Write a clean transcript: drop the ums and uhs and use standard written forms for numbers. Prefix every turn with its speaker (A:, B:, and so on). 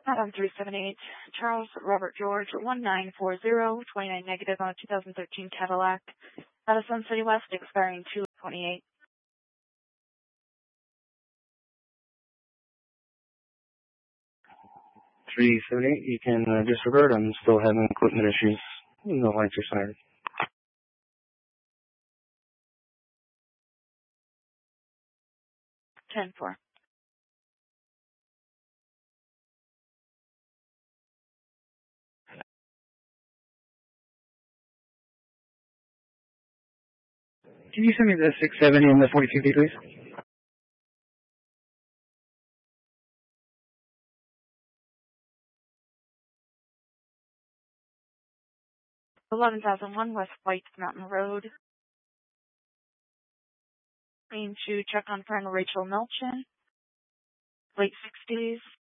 A: Adam 378, Charles Robert George 1940, 29 negative on a 2013 Cadillac out of Sun City West, expiring 2/28.
B: 378, you can disregard. I'm still having equipment issues. No lights are signed.
A: 10-4.
B: Can you send me the 670 and the 4250, please?
A: 11,001 West White Mountain Road. Need to check on friend Rachel Melchin, late 60s.